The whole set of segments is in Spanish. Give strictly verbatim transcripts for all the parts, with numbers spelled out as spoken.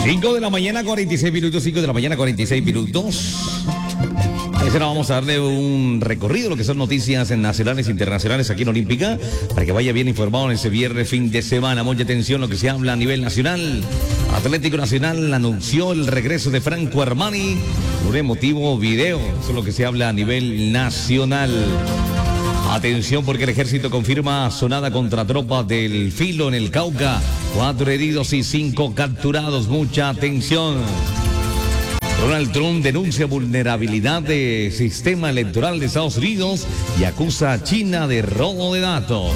cinco de la mañana, cuarenta y seis minutos, cinco de la mañana, cuarenta y seis minutos. Ahora vamos a darle un recorrido, lo que son noticias nacionales e internacionales aquí en Olímpica, para que vaya bien informado en ese viernes, fin de semana. Mucha atención lo que se habla a nivel nacional. Atlético Nacional anunció el regreso de Franco Armani, un emotivo video. Eso es lo que se habla a nivel nacional. Atención porque el ejército confirma sonada contra tropas del Filo en el Cauca. Cuatro heridos y cinco capturados. Mucha atención. Donald Trump denuncia vulnerabilidad del sistema electoral de Estados Unidos y acusa a China de robo de datos.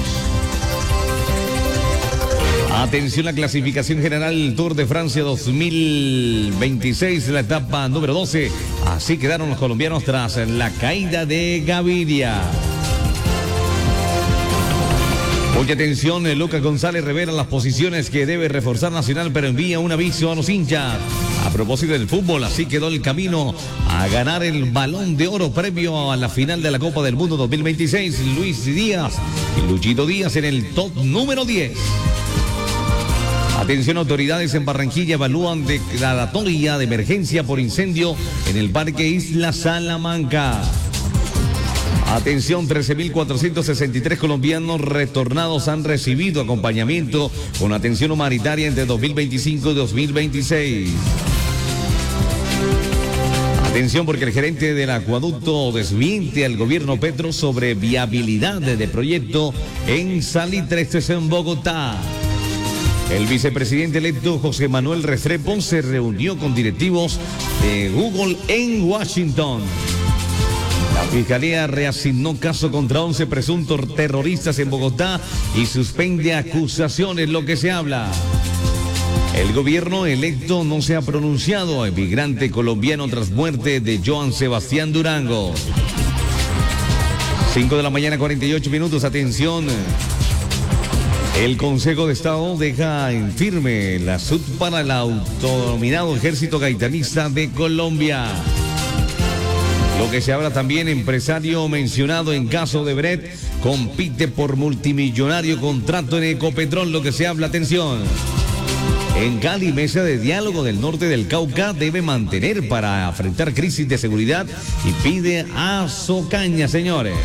Atención, la clasificación general Tour de Francia dos mil veintiséis, la etapa número doce. Así quedaron los colombianos tras la caída de Gaviria. Mucha atención, Lucas González revela las posiciones que debe reforzar Nacional, pero envía un aviso a los hinchas. A propósito del fútbol, así quedó el camino a ganar el Balón de Oro previo a la final de la Copa del Mundo dos mil veintiséis. Luis Díaz y Luchito Díaz en el top número diez. Atención, autoridades en Barranquilla evalúan declaratoria de emergencia por incendio en el Parque Isla Salamanca. Atención, trece mil cuatrocientos sesenta y tres colombianos retornados han recibido acompañamiento con atención humanitaria entre dos mil veinticinco y dos mil veintiséis. Atención porque el gerente del acueducto desmiente al gobierno Petro sobre viabilidad de proyecto en Salitre, esto es en Bogotá. El vicepresidente electo José Manuel Restrepo se reunió con directivos de Google en Washington. La Fiscalía reasignó caso contra once presuntos terroristas en Bogotá y suspende acusaciones, lo que se habla. El gobierno electo no se ha pronunciado. Emigrante colombiano tras muerte de Joan Sebastián Durango. cinco de la mañana, cuarenta y ocho minutos. Atención. El Consejo de Estado deja en firme la sub para el autodenominado Ejército Gaitanista de Colombia. Lo que se habla también, empresario mencionado en caso de Brecht compite por multimillonario contrato en Ecopetrol, lo que se habla, atención. En Cali, mesa de diálogo del norte del Cauca debe mantener para enfrentar crisis de seguridad y pide a Socaña, señores.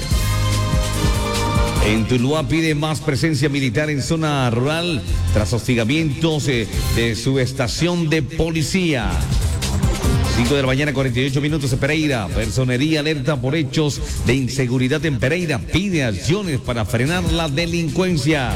En Tuluá pide más presencia militar en zona rural tras hostigamientos de, de su estación de policía. cinco de la mañana, cuarenta y ocho minutos en Pereira. Personería alerta por hechos de inseguridad en Pereira. Pide acciones para frenar la delincuencia.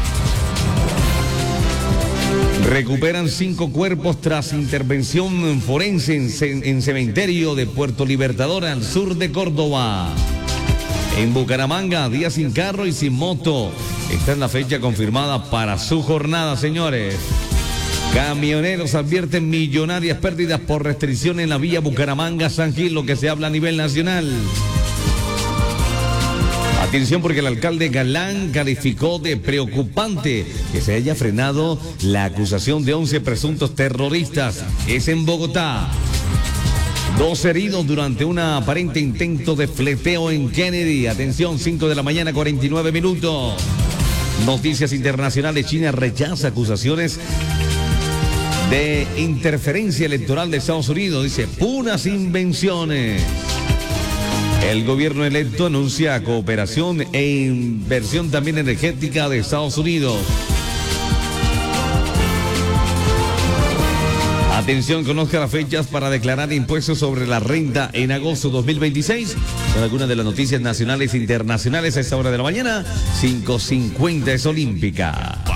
Recuperan cinco cuerpos tras intervención forense en, en cementerio de Puerto Libertador al sur de Córdoba. En Bucaramanga, día sin carro y sin moto. Esta es la fecha confirmada para su jornada, señores. Camioneros advierten millonarias pérdidas por restricción en la vía Bucaramanga-San Gil, lo que se habla a nivel nacional. Atención porque el alcalde Galán calificó de preocupante que se haya frenado la acusación de once presuntos terroristas. Es en Bogotá. Dos heridos durante un aparente intento de fleteo en Kennedy. Atención, cinco de la mañana, cuarenta y nueve minutos. Noticias internacionales. China rechaza acusaciones de interferencia electoral de Estados Unidos. Dice, puras invenciones. El gobierno electo anuncia cooperación e inversión también energética de Estados Unidos. Atención, conozca las fechas para declarar impuestos sobre la renta en agosto dos mil veintiséis. Son algunas de las noticias nacionales e internacionales a esta hora de la mañana. cinco cincuenta es Olímpica.